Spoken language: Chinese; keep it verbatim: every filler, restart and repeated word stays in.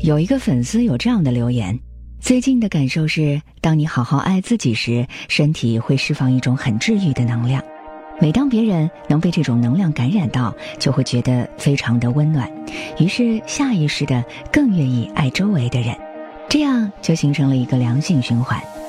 有一个粉丝有这样的留言：最近的感受是，当你好好爱自己时，身体会释放一种很治愈的能量。每当别人能被这种能量感染到，就会觉得非常的温暖，于是下意识的更愿意爱周围的人，这样就形成了一个良性循环。